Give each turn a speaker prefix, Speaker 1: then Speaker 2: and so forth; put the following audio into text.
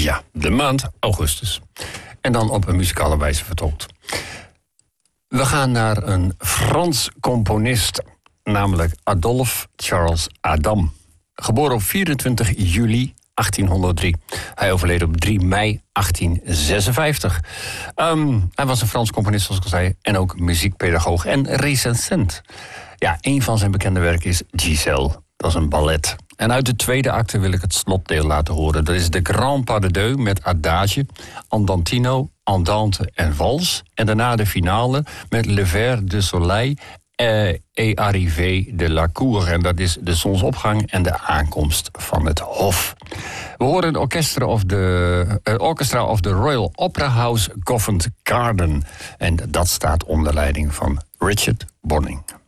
Speaker 1: Ja, de maand augustus. En dan op een muzikale wijze vertolkt. We gaan naar een Frans componist, namelijk Adolphe Charles Adam. Geboren op 24 juli 1803. Hij overleed op 3 mei 1856. Hij was een Frans componist, zoals ik al zei, en ook muziekpedagoog en recensent. Ja, een van zijn bekende werken is Giselle. Dat is een ballet. En uit de tweede acte wil ik het slotdeel laten horen. Dat is de Grand Pas de Deux met adage, andantino, andante en vals. En daarna de finale met Le Ver de Soleil et arrivé de la cour. En dat is de zonsopgang en de aankomst van het hof. We horen het Orchestra of the Royal Opera House Covent Garden. En dat staat onder leiding van Richard Bonning.